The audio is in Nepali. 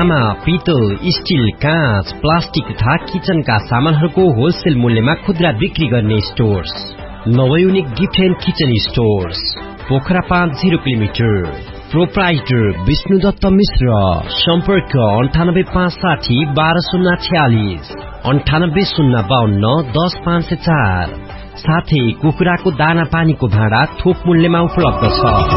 तामा, पितल, स्टील, काँच, प्लास्टिक तथा किचनका सामानहरूको होलसेल मूल्यमा खुद्रा बिक्री गर्ने stores नवयुनिक gift and kitchen stores, Pokhara 5 0 kilometre. Proprietor Vishnu Dutt मिश्र। सम्पर्क 98560 12046 98052 10504। साथै कुखुराको दाना पानीको भाँडा थोक मूल्यमा उपलब्ध छ।